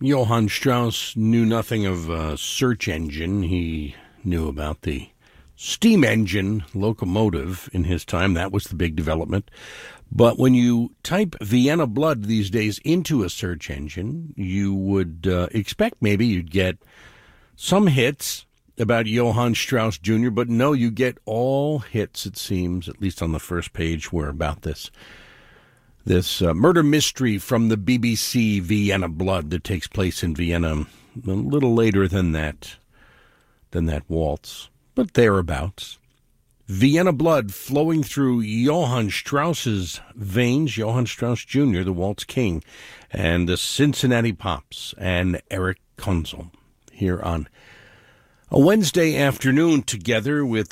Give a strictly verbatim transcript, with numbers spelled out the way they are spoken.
Johann Strauss knew nothing of a search engine. He knew about the steam engine locomotive in his time. That was the big development. But when you type Vienna Blood these days into a search engine, you would uh, expect maybe you'd get some hits about Johann Strauss Junior, but no, you get all hits, it seems, at least on the first page, were about this this uh, murder mystery from the B B C, Vienna Blood, that takes place in Vienna a little later than that, than that waltz, but thereabouts. Vienna Blood flowing through Johann Strauss's veins, Johann Strauss Junior, the Waltz King, and the Cincinnati Pops, and Eric Kunzel, here on a Wednesday afternoon together with